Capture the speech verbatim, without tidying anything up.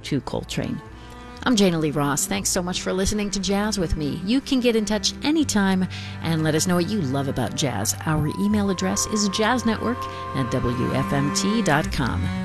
to Coltrane. I'm Jana Lee Ross. Thanks so much for listening to Jazz with me. You can get in touch anytime and let us know what you love about jazz. Our email address is jazznetwork at W F M T dot com.